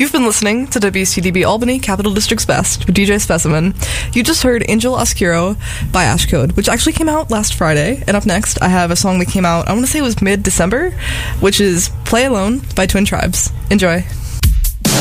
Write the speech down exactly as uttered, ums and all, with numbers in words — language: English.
You've been listening to W C D B Albany, Capital District's Best, with D J Specimen. You just heard Angel Oscuro by Ashcode, which actually came out last Friday. And up next, I have a song that came out, I want to say it was mid-December, which is Play Alone by Twin Tribes. Enjoy.